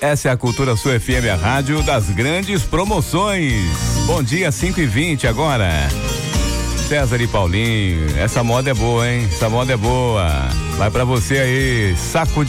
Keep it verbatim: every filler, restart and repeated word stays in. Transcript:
Essa é a Cultura Sul F M, a rádio das grandes promoções. Bom dia, cinco e vinte agora. César e Paulinho, essa moda é boa, hein? Essa moda é boa. Vai pra você aí, saco